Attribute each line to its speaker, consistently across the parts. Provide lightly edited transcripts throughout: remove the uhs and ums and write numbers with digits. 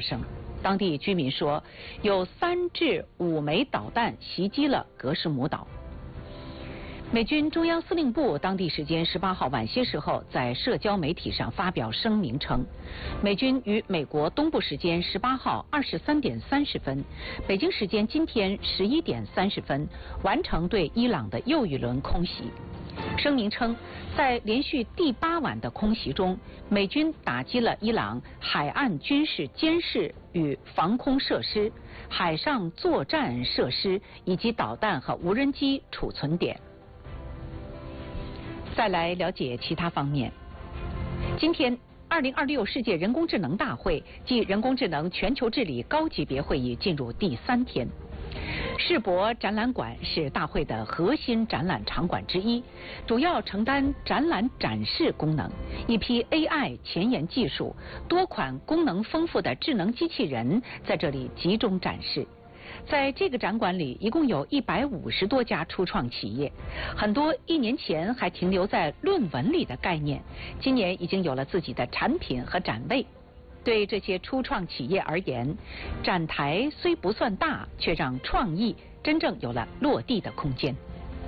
Speaker 1: 生。当地居民说，有3至5枚导弹袭击了格什姆岛。美军中央司令部当地时间18号晚些时候在社交媒体上发表声明称，美军于美国东部时间18号23点30分，北京时间今天11点30分完成对伊朗的又一轮空袭。声明称，在连续第8晚的空袭中，美军打击了伊朗海岸军事监视与防空设施、海上作战设施以及导弹和无人机储存点。再来了解其他方面。今天，2026世界人工智能大会暨人工智能全球治理高级别会议进入第3天。世博展览馆是大会的核心展览场馆之一，主要承担展览展示功能。一批 AI 前沿技术、多款功能丰富的智能机器人在这里集中展示。在这个展馆里，一共有150多家初创企业，很多1年前还停留在论文里的概念，今年已经有了自己的产品和展位。对这些初创企业而言，展台虽不算大，却让创意真正有了落地的空间。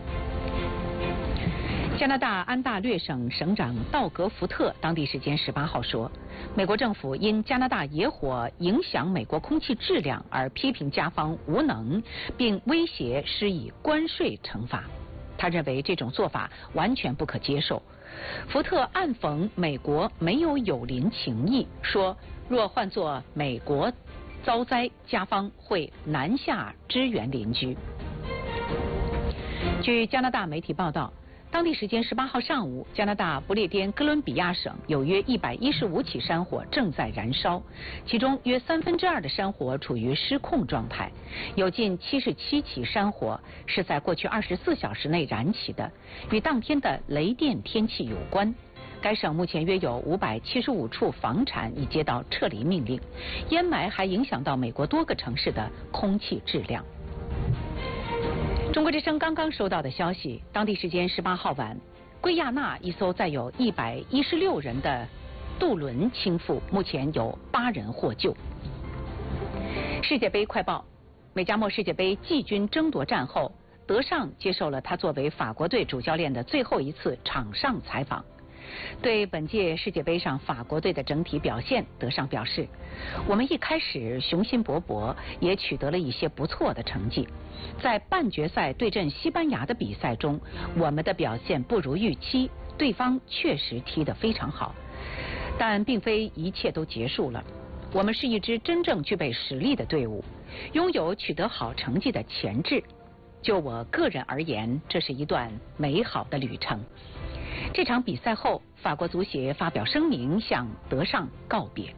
Speaker 1: 加拿大安大略省省长道格·福特当地时间18号说，美国政府因加拿大野火影响美国空气质量而批评加方无能，并威胁施以关税惩罚。他认为这种做法完全不可接受。福特暗讽美国没有友邻情谊，说若换作美国遭灾，加方会南下支援邻居。据加拿大媒体报道，当地时间18号上午，加拿大不列颠哥伦比亚省有约115起山火正在燃烧，其中约2/3的山火处于失控状态，有近77起山火是在过去24小时内燃起的，与当天的雷电天气有关。该省目前约有575处房产已接到撤离命令，烟霾还影响到美国多个城市的空气质量。中国之声刚刚收到的消息，当地时间18号晚，圭亚那一艘载有116人的渡轮倾覆，目前有8人获救。世界杯快报：美加墨世界杯季军争夺战后，德尚接受了他作为法国队主教练的最后一次场上采访。对本届世界杯上法国队的整体表现，德尚表示，我们一开始雄心勃勃，也取得了一些不错的成绩。在半决赛对阵西班牙的比赛中，我们的表现不如预期，对方确实踢得非常好，但并非一切都结束了。我们是一支真正具备实力的队伍，拥有取得好成绩的潜质。就我个人而言，这是一段美好的旅程。这场比赛后，法国足协发表声明向德尚告别。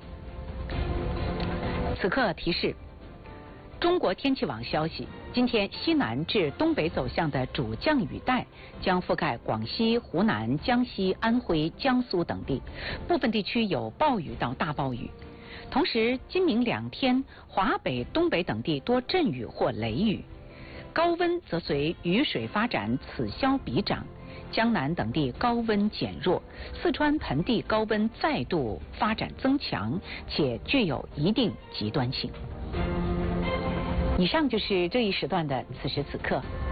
Speaker 1: 此刻提示：中国天气网消息，今天西南至东北走向的主降雨带将覆盖广西、湖南、江西、安徽、江苏等地，部分地区有暴雨到大暴雨。同时，今明2天，华北、东北等地多阵雨或雷雨，高温则随雨水发展此消彼长。江南等地高温减弱，四川盆地高温再度发展增强，且具有一定极端性。以上就是这一时段的此时此刻。